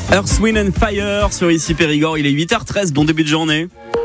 Earth, Wind and Fire sur Ici Périgord, il est 8h13, bon début de journée.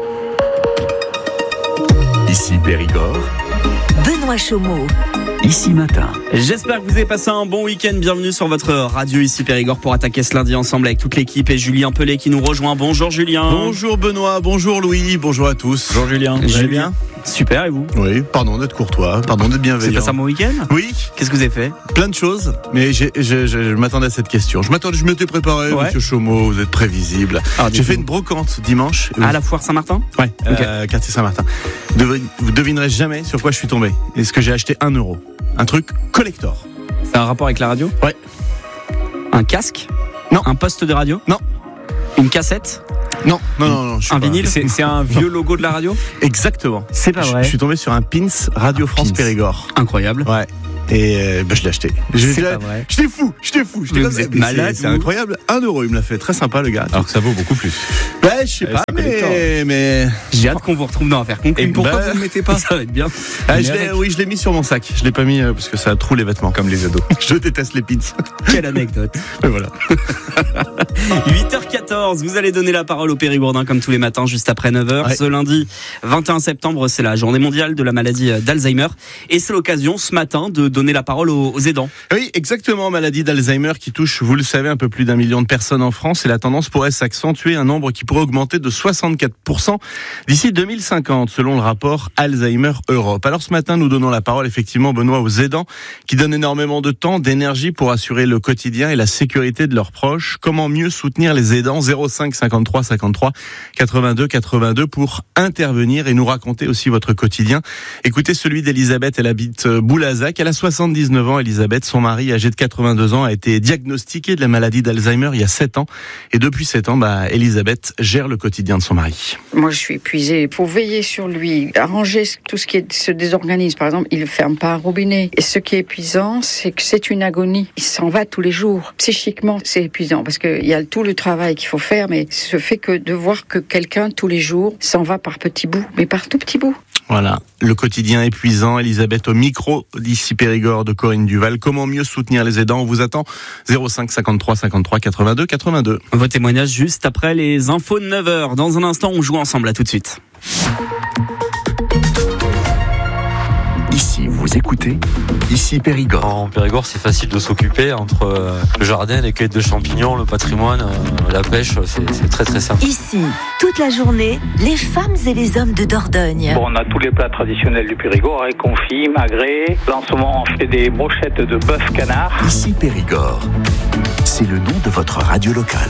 Ici Périgord, Benoît Chaumeau. Ici Matin. J'espère que vous avez passé un bon week-end. Bienvenue sur votre radio Ici Périgord pour attaquer ce lundi ensemble avec toute l'équipe et Julien Pellet qui nous rejoint. Bonjour Julien. Bonjour Benoît, bonjour Louis, bonjour à tous. Bonjour Julien. Vous allez bien ? Super, et vous ? Oui, pardon d'être courtois, pardon d'être bienveillant. C'est passé un bon week-end ? Oui. Qu'est-ce que vous avez fait ? Plein de choses, mais je m'attendais à cette question. Je m'étais préparé, Ouais. Monsieur Chaumeau, vous êtes prévisible. Alors, J'ai fait une brocante dimanche. À la foire Saint-Martin ? Ouais, Ok. quartier Saint-Martin. Vous devinerez jamais sur quoi je suis tombé. Est-ce que j'ai acheté 1 euro ? Un truc collector. C'est un rapport avec la radio ? Ouais. Un casque ? Non. Un poste de radio ? Non. Une cassette ? Non. Je suis Un pas- vinyle ? C'est un vieux logo de la radio ? Exactement. C'est pas vrai. Je suis tombé sur un pins Radio France pins. Périgord. Incroyable. Ouais. Et je l'ai acheté. C'est pas vrai. J'étais fou. Mais vous êtes malade, C'est vous. incroyable. 1 euro, il me l'a fait. Très sympa, le gars. Alors que ça vaut beaucoup plus. Ouais, je sais pas, c'est un collector. mais... J'ai hâte qu'on vous retrouve dans Affaires conclues. Et pourquoi bah, vous ne le mettez pas ? Ça va être bien. Ah, je l'ai mis sur mon sac. Je l'ai pas mis parce que ça troue les vêtements. Comme les ados. Je déteste les pins. Quelle anecdote. Mais voilà. 8h14, vous allez donner la parole aux Périgourdins comme tous les matins juste après 9h. Ouais. Ce lundi 21 septembre, c'est la journée mondiale de la maladie d'Alzheimer. Et c'est l'occasion ce matin de donner la parole aux aidants. Oui, exactement. Maladie d'Alzheimer qui touche, vous le savez, un peu plus d'1 million de personnes en France. Et la tendance pourrait s'accentuer, un nombre qui pourrait augmenter de 64% d'ici 2050, selon le rapport Alzheimer Europe. Alors ce matin, nous donnons la parole effectivement, Benoît, aux aidants qui donnent énormément de temps, d'énergie pour assurer le quotidien et la sécurité de leurs proches. Comment mieux soutenir les aidants ? 05 53 53 82 82 pour intervenir et nous raconter aussi votre quotidien. Écoutez celui d'Elisabeth, elle habite Boulazac. Elle a 79 ans, Elisabeth. Son mari, âgé de 82 ans, a été diagnostiqué de la maladie d'Alzheimer il y a 7 ans. Et depuis 7 ans, Elisabeth gère le quotidien de son mari. Moi, je suis épuisée. Il faut veiller sur lui, arranger tout ce qui se désorganise. Par exemple, il ne ferme pas un robinet. Et ce qui est épuisant, c'est que c'est une agonie. Il s'en va tous les jours. Psychiquement, c'est épuisant parce qu'il y a tout le travail qu'il faut faire, mais ce fait que de voir que quelqu'un, tous les jours, s'en va par petits bouts, mais par tout petits bouts. Voilà, le quotidien épuisant. Elisabeth au micro d'Ici Périgord de Corinne Duval. Comment mieux soutenir les aidants ? On vous attend 05 53 53 82 82. Vos témoignages juste après les infos de 9h. Dans un instant, on joue ensemble. À tout de suite. Ici vous écoutez, Ici Périgord. En Périgord, c'est facile de s'occuper entre le jardin, les cueillettes de champignons, le patrimoine, la pêche, c'est très très simple. Ici, toute la journée, les femmes et les hommes de Dordogne. Bon, on a tous les plats traditionnels du Périgord, confits, magret. Là, en ce moment, on fait des brochettes de bœuf canard. Ici Périgord, c'est le nom de votre radio locale.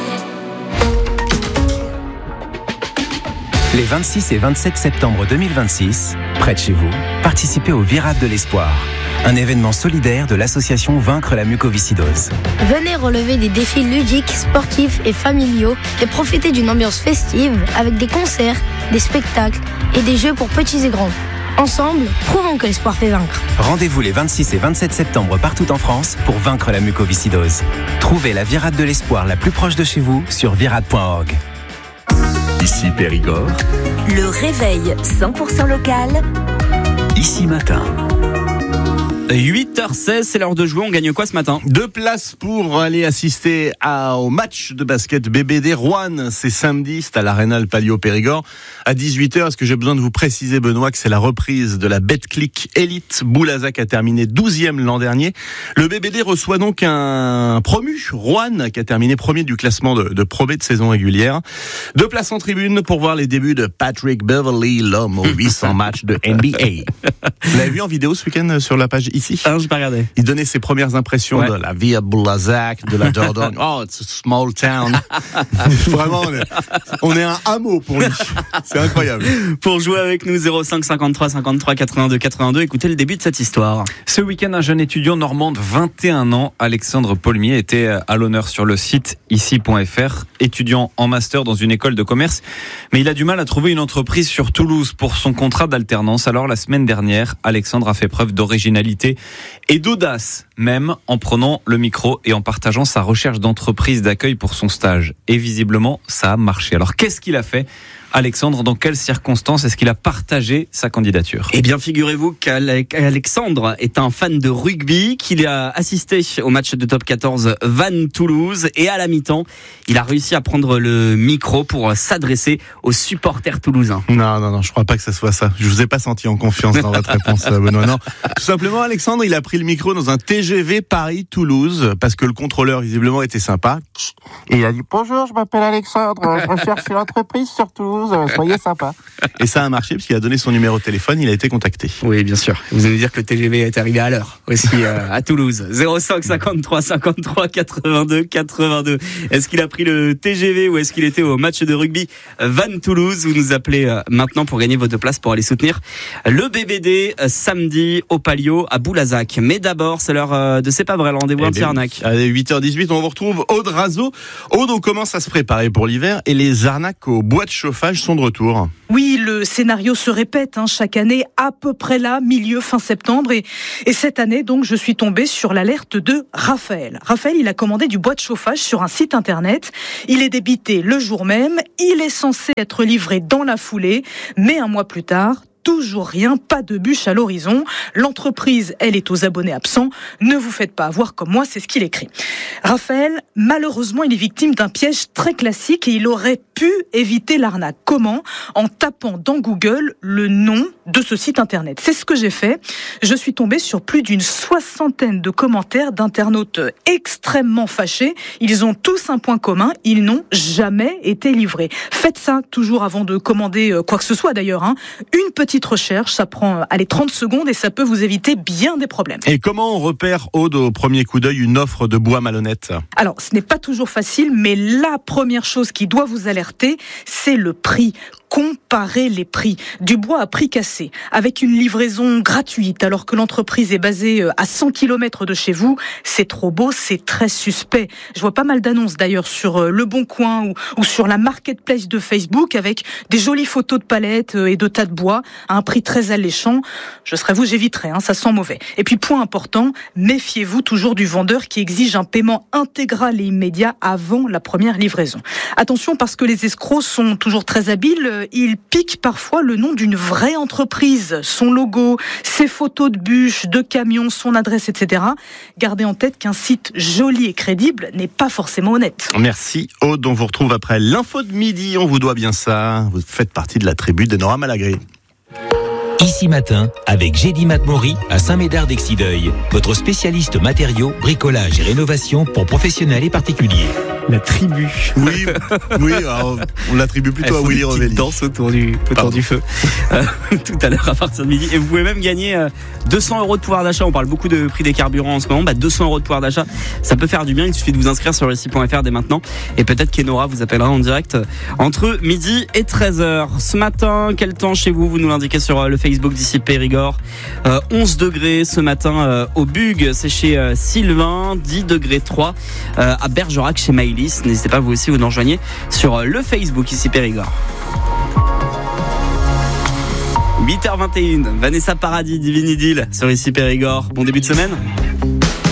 Les 26 et 27 septembre 2026, près de chez vous, participez au Virade de l'Espoir, un événement solidaire de l'association Vaincre la mucoviscidose. Venez relever des défis ludiques, sportifs et familiaux et profiter d'une ambiance festive avec des concerts, des spectacles et des jeux pour petits et grands. Ensemble, prouvons que l'espoir fait vaincre. Rendez-vous les 26 et 27 septembre partout en France pour vaincre la mucoviscidose. Trouvez la Virade de l'Espoir la plus proche de chez vous sur virade.org. Ici Périgord, Le réveil 100% local. Ici Matin. 8h16, c'est l'heure de jouer. On gagne quoi ce matin ? 2 places pour aller assister au match de basket BBD Roanne. C'est samedi, c'est à l'Arena Palio Périgord à 18h. Est-ce que j'ai besoin de vous préciser, Benoît, que c'est la reprise de la Betclic Elite. Boulazac a terminé 12e l'an dernier. Le BBD reçoit donc un promu, Roanne, qui a terminé premier du classement de Pro B de saison régulière. 2 places en tribune pour voir les débuts de Patrick Beverley, l'homme aux 800 matchs de NBA. Vous l'avez vu en vidéo ce week-end sur la page ici ? Ah, j'ai pas regardé. Il donnait ses premières impressions de la vie à Boulazac, de la Dordogne. Oh, it's a small town. Vraiment, on est un hameau pour lui. C'est incroyable. Pour jouer avec nous, 05 53 53 82 82, écoutez le début de cette histoire. Ce week-end, un jeune étudiant normand de 21 ans, Alexandre Paulmier, était à l'honneur sur le site ici.fr, étudiant en master dans une école de commerce. Mais il a du mal à trouver une entreprise sur Toulouse pour son contrat d'alternance. Alors, la semaine dernière, Alexandre a fait preuve d'originalité et d'audace, même en prenant le micro et en partageant sa recherche d'entreprise d'accueil pour son stage. Et visiblement, ça a marché. Alors, qu'est-ce qu'il a fait ? Alexandre, dans quelles circonstances est-ce qu'il a partagé sa candidature ? Eh bien, figurez-vous qu'Alexandre est un fan de rugby, qu'il a assisté au match de Top 14 Vannes-Toulouse et à la mi-temps, il a réussi à prendre le micro pour s'adresser aux supporters toulousains. Non, je crois pas que ça soit ça. Je vous ai pas senti en confiance dans votre réponse, Benoît. Non, tout simplement, Alexandre, il a pris le micro dans un TGV Paris-Toulouse parce que le contrôleur visiblement était sympa. Et il a dit bonjour, je m'appelle Alexandre, je recherche une entreprise sur Toulouse, soyez sympa. Et ça a marché parce qu'il a donné son numéro de téléphone, il a été contacté. Oui, bien sûr. Vous allez dire que le TGV est arrivé à l'heure aussi à Toulouse. 05 53 53 82 82. Est-ce qu'il a pris le TGV ou est-ce qu'il était au match de rugby Vannes-Toulouse ? Vous nous appelez maintenant pour gagner vos 2 places pour aller soutenir le BBD samedi au Palio à Boulazac. Mais d'abord, c'est l'heure de C'est pas vrai, le rendez-vous anti-arnaque. Allez, 8h18, on vous retrouve Aude Razo. Aude, on commence à se préparer pour l'hiver et les arnaques aux bois de chauffage sont de retour. Oui, le scénario se répète chaque année, à peu près là, fin septembre. Et cette année, donc, je suis tombée sur l'alerte de Raphaël. Raphaël, il a commandé du bois de chauffage sur un site internet. Il est débité le jour même. Il est censé être livré dans la foulée. Mais un mois plus tard, toujours rien, pas de bûche à l'horizon. L'entreprise, elle, est aux abonnés absents. Ne vous faites pas avoir comme moi, c'est ce qu'il écrit. Raphaël, malheureusement, il est victime d'un piège très classique et il aurait pu éviter l'arnaque. Comment ? En tapant dans Google le nom de ce site internet. C'est ce que j'ai fait. Je suis tombée sur plus d'une 60aine de commentaires d'internautes extrêmement fâchés. Ils ont tous un point commun, ils n'ont jamais été livrés. Faites ça toujours avant de commander quoi que ce soit d'ailleurs. Une petite recherche, ça prend 30 secondes et ça peut vous éviter bien des problèmes. Et comment on repère, Aude, au premier coup d'œil, une offre de bois malhonnête ? Alors, ce n'est pas toujours facile, mais la première chose qui doit vous alerter, c'est le prix. Comparez les prix. Du bois à prix cassé, avec une livraison gratuite, alors que l'entreprise est basée à 100 km de chez vous, c'est trop beau, c'est très suspect. Je vois pas mal d'annonces d'ailleurs sur Le Bon Coin ou sur la marketplace de Facebook, avec des jolies photos de palettes et de tas de bois, à un prix très alléchant. Je serais vous, j'éviterais, ça sent mauvais. Et puis, point important, méfiez-vous toujours du vendeur qui exige un paiement intégral et immédiat avant la première livraison. Attention, parce que les escrocs sont toujours très habiles, ils piquent parfois le nom d'une vraie entreprise, son logo, ses photos de bûches, de camions, son adresse, etc. Gardez en tête qu'un site joli et crédible n'est pas forcément honnête. Merci Aude, on vous retrouve après l'info de midi, on vous doit bien ça. Vous faites partie de la tribu de Nora Malagré. Ici Matin, avec Gédy Matmori à Saint-Médard-d'Exideuil, votre spécialiste matériaux, bricolage et rénovation pour professionnels et particuliers. La tribu. Oui, alors, on l'attribue plutôt à Willy Revelli. Danse autour du feu. Tout à l'heure à partir de midi. Et vous pouvez même gagner 200 € de pouvoir d'achat. On parle beaucoup de prix des carburants en ce moment. 200 € de pouvoir d'achat, ça peut faire du bien. Il suffit de vous inscrire sur ici.fr dès maintenant. Et peut-être qu'Enora vous appellera en direct entre midi et 13h. Ce matin, quel temps chez vous ? Vous nous l'indiquez sur le Facebook d'ici Périgord. 11 degrés ce matin au Bug, c'est chez Sylvain. 10 degrés 3 à Bergerac chez Maïlis. N'hésitez pas vous aussi, vous nous rejoignez sur le Facebook ici Périgord. 8h21, Vanessa Paradis, Divine Idylle sur ici Périgord. Bon début de semaine.